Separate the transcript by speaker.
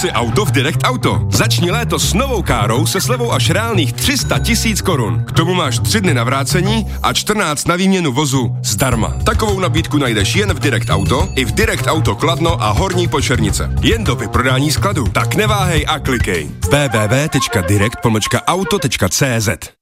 Speaker 1: si auto v Direct Auto. Začni léto s novou károu se slevou až reálných 300 000 korun. K tomu máš 3 dny na vrácení a 14 na výměnu vozu zdarma. Takovou nabídku najdeš jen v Direct Auto, i v Direct Auto Kladno a Horní Počernice. Jen do vyprodání skladu. Tak neváhej a klikej. www.direct-auto.cz